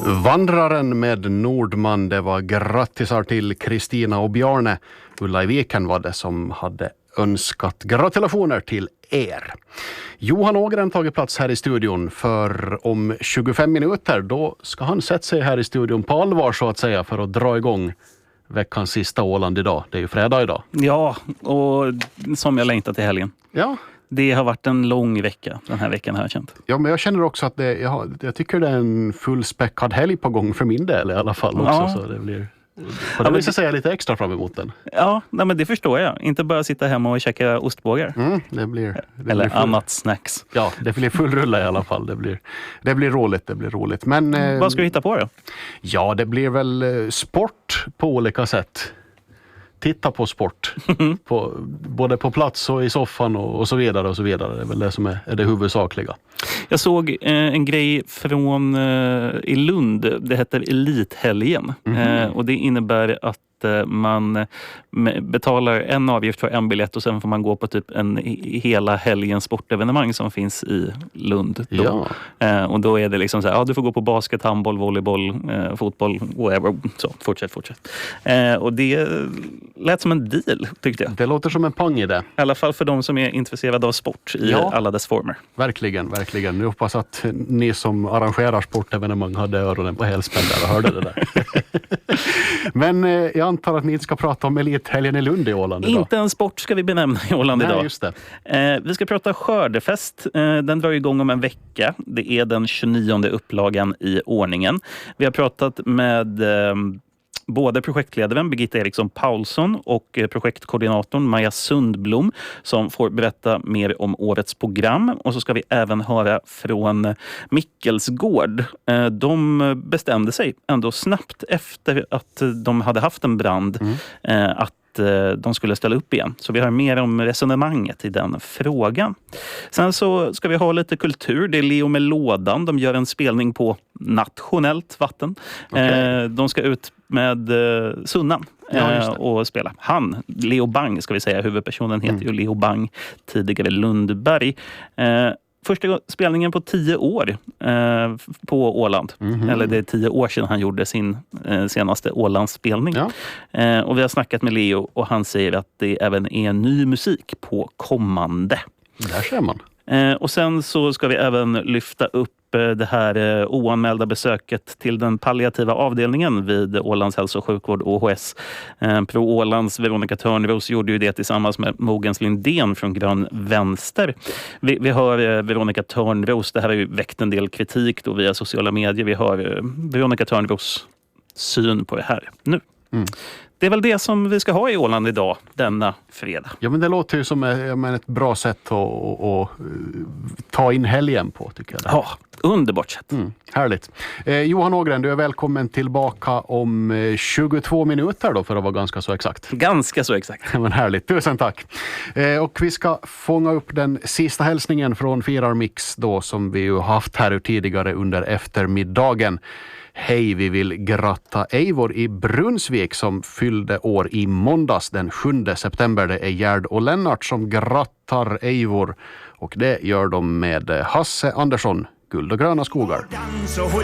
Vandraren med Nordman, det var grattisar till Kristina och Bjarne. Ulla i Viken var det som hade önskat gratulationer till er. Johan Ågren tagit plats här i studion, för om 25 minuter då ska han sätta sig här i studion på allvar så att säga för att dra igång veckans sista Åland idag. Det är ju fredag idag. Ja, och som jag längtar till helgen. Ja. Det har varit en lång vecka, den här veckan har jag känt. Ja, men jag känner också att jag tycker det är en fullspäckad helg på gång för min del i alla fall också. Ja. Så det blir... Och det vill jag säga lite extra fram emot den. Ja, nej, men det förstår jag. Inte bara sitta hemma och käka ostbågar. Det blir annat snacks. Ja, det blir full rulla i alla fall. Det blir roligt. Men, vad ska du hitta på då? Ja, det blir väl sport på olika sätt. Titta på sport. Både på plats och i soffan och så vidare och så vidare. Det är väl det som är det huvudsakliga. Jag såg en grej från i Lund. Det heter Elithelgen. Och det innebär att man betalar en avgift för en biljett och sen får man gå på typ en hela helgens sportevenemang som finns i Lund. Då. Ja. Och då är det liksom så här, du får gå på basket, handboll, volleyboll, fotboll, whatever. Så, fortsätt. Och det lät som en deal, tyckte jag. Det låter som en pang i det. I alla fall för de som är intresserade av sport i alla dess former. Verkligen. Jag hoppas att ni som arrangerar sportevenemang hade öronen på helspänn där och hörde det där. Men jag antar att ni inte ska prata om Elithelgen i Lund i Åland idag. Inte en sport ska vi benämna i Åland idag. Nej, just det. Vi ska prata skördefest. Den drar igång om en vecka. Det är den 29:e upplagan i ordningen. Vi har pratat med både projektledaren Birgitta Eriksson Paulsson och projektkoordinatorn Maja Sundblom som får berätta mer om årets program. Och så ska vi även höra från Mickelsgård. De bestämde sig ändå snabbt efter att de hade haft en brand att de skulle ställa upp igen. Så vi har mer om resonemanget i den frågan. Sen så ska vi ha lite kultur. Det är Leo med lådan. De gör en spelning på nationellt vatten. Okay. De ska ut med Sunnan och spela. Leo Bang ska vi säga. Huvudpersonen heter ju Leo Bang, tidigare Lundberg. Första spelningen på 10 år på Åland. Eller det är 10 år sedan han gjorde sin senaste Ålandsspelning. Ja. Och vi har snackat med Leo och han säger att det även är ny musik på kommande. Där ser man. Och sen så ska vi även lyfta upp det här oanmälda besöket till den palliativa avdelningen vid Ålands hälso- och sjukvård OHS. Pro Ålands Veronica Törnros gjorde ju det tillsammans med Mogens Lindén från Grön Vänster. Vi hör Veronica Törnros, det här har ju väckt en del kritik då via sociala medier. Vi hör Veronica Törnros syn på det här nu. Det är väl det som vi ska ha i Åland idag, denna fredag. Ja, men det låter ju som ett bra sätt att ta in helgen på, tycker jag. Ja, underbart sätt. Härligt. Johan Ågren, du är välkommen tillbaka om 22 minuter då, för att vara ganska så exakt. Ganska så exakt. Men härligt, tusen tack. Och vi ska fånga upp den sista hälsningen från Firarmix då, som vi ju haft här tidigare under eftermiddagen. Hej, vi vill gratta Eivor i Brunsvik som fyllde år i måndags den 7 september. Det är Gerd och Lennart som grattar Eivor och det gör de med Hasse Andersson, Guld och gröna skogar. Dans och